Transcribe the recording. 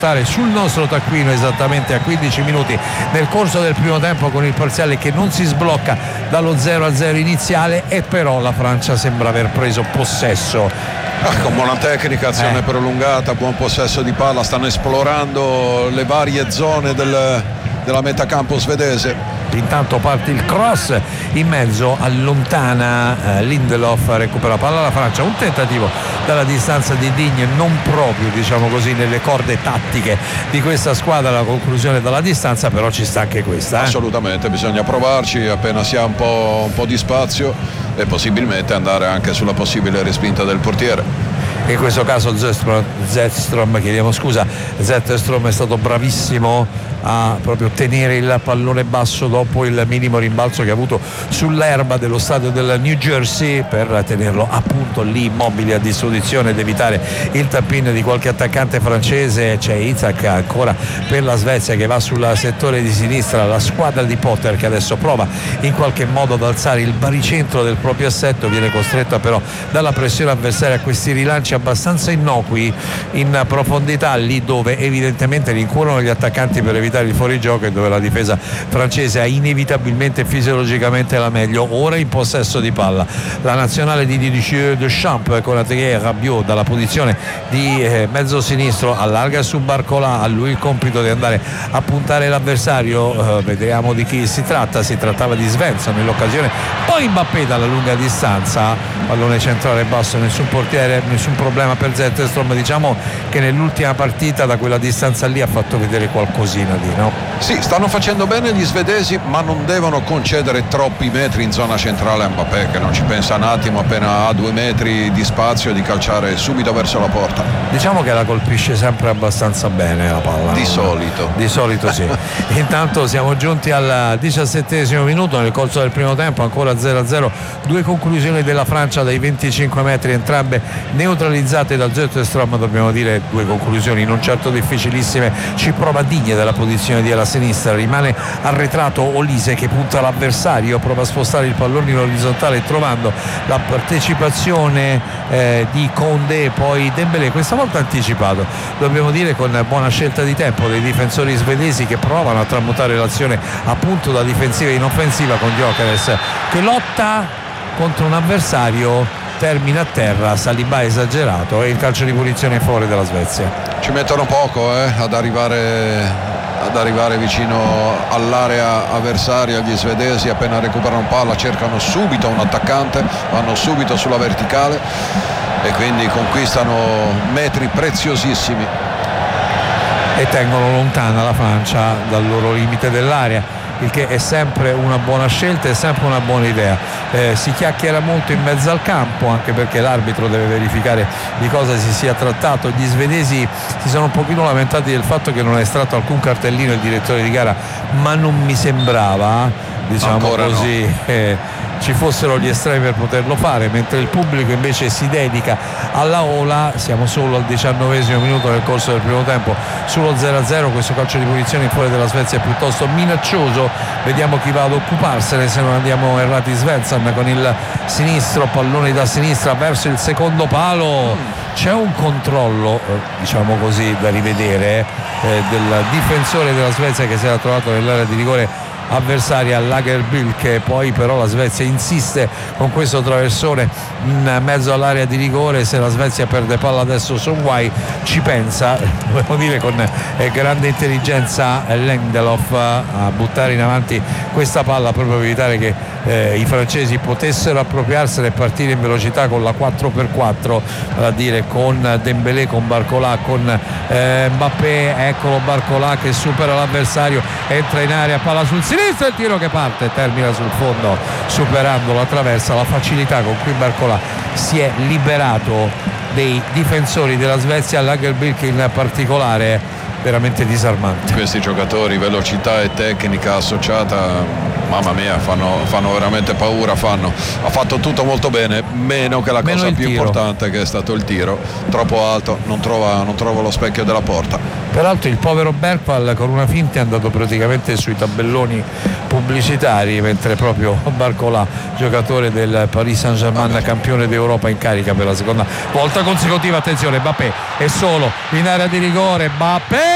sul nostro taccuino esattamente a 15 minuti nel corso del primo tempo, con il parziale che non si sblocca dallo 0-0 iniziale, e però la Francia sembra aver preso possesso. Con buona tecnica, azione prolungata, buon possesso di palla, stanno esplorando le varie zone della metacampo svedese. Intanto parte il cross in mezzo, allontana Lindelof, recupera palla la Francia, un tentativo dalla distanza di Digne, non proprio, diciamo così, nelle corde tattiche di questa squadra la conclusione dalla distanza, però ci sta anche questa. Assolutamente, bisogna provarci appena si ha un po' di spazio e possibilmente andare anche sulla possibile respinta del portiere. In questo caso Zetterstrom è stato bravissimo a proprio tenere il pallone basso dopo il minimo rimbalzo che ha avuto sull'erba dello stadio del New Jersey, per tenerlo appunto lì immobile a disposizione ed evitare il tap-in di qualche attaccante francese. C'è Isak ancora per la Svezia che va sul settore di sinistra, la squadra di Potter che adesso prova in qualche modo ad alzare il baricentro del proprio assetto, viene costretta però dalla pressione avversaria a questi rilanci abbastanza innocui in profondità, lì dove evidentemente rincorrono gli attaccanti per evitare il fuorigioco e dove la difesa francese ha inevitabilmente e fisiologicamente la meglio. Ora in possesso di palla la nazionale di Didier Deschamps con Adrien Rabiot dalla posizione di mezzo sinistro, allarga su Barcola, a lui il compito di andare a puntare l'avversario. Vediamo di chi si trattava di Svensson nell'occasione, poi Mbappé dalla lunga distanza, pallone centrale basso, nessun portiere, nessun problema per Zetterstrom. Diciamo che nell'ultima partita da quella distanza lì ha fatto vedere qualcosina di, no? Sì, stanno facendo bene gli svedesi, ma non devono concedere troppi metri in zona centrale a Mbappé, che non ci pensa un attimo, appena ha 2 metri di spazio, di calciare subito verso la porta. Diciamo che la colpisce sempre abbastanza bene la palla. Di solito sì. Intanto siamo giunti al 17° minuto, nel corso del primo tempo ancora 0-0, 2 conclusioni della Francia dai 25 metri, entrambe neutralizzate da Zetterstrom. Dobbiamo dire 2 conclusioni non certo difficilissime. Ci prova Digne dalla posizione di ala sinistra, rimane arretrato Olise che punta l'avversario, prova a spostare il pallone in orizzontale trovando la partecipazione di Condé, poi Dembélé, questa volta anticipato, dobbiamo dire, con buona scelta di tempo dei difensori svedesi che provano a tramutare l'azione appunto da difensiva in offensiva, con Gyökeres che lotta contro un avversario, termina a terra, Saliba esagerato e il calcio di punizione fuori dalla Svezia. Ci mettono poco ad arrivare vicino all'area avversaria. Gli svedesi appena recuperano palla cercano subito un attaccante, vanno subito sulla verticale e quindi conquistano metri preziosissimi e tengono lontana la Francia dal loro limite dell'area, il che è sempre una buona scelta, è sempre una buona idea. Si chiacchiera molto in mezzo al campo, anche perché l'arbitro deve verificare di cosa si sia trattato. Gli svedesi si sono un pochino lamentati del fatto che non ha estratto alcun cartellino il direttore di gara, ma non mi sembrava, diciamo ancora così, no. Ci fossero gli estremi per poterlo fare, mentre il pubblico invece si dedica alla ola. Siamo solo al 19° minuto nel corso del primo tempo, sullo 0-0. Questo calcio di punizione in fuori della Svezia è piuttosto minaccioso, vediamo chi va ad occuparsene, se non andiamo errati. Svensson con il sinistro, pallone da sinistra verso il secondo palo, c'è un controllo diciamo così da rivedere del difensore della Svezia che si era trovato nell'area di rigore avversaria, Lagerbilk. Poi però la Svezia insiste con questo traversone in mezzo all'area di rigore. Se la Svezia perde palla adesso Sonwai ci pensa, volevo dire con grande intelligenza, Lindelof a buttare in avanti questa palla proprio per evitare che i francesi potessero appropriarsene e partire in velocità con la 4x4, a dire con Dembélé, con Barcola, con Mbappé. Eccolo Barcola che supera l'avversario, entra in area, palla sul sinistro, il tiro che parte e termina sul fondo superando la traversa. La facilità con cui Barcola si è liberato dei difensori della Svezia, Lagerbilk in particolare, veramente disarmante. Questi giocatori, velocità e tecnica associata, mamma mia, fanno veramente paura. Ha fatto tutto molto bene, meno che la cosa più importante, che è stato il tiro troppo alto, non trova lo specchio della porta. Peraltro il povero Bergvall con una finta è andato praticamente sui tabelloni pubblicitari, mentre proprio Barcola, giocatore del Paris Saint-Germain, campione d'Europa in carica per la seconda volta consecutiva. Attenzione, Mbappé è solo in area di rigore, Mbappé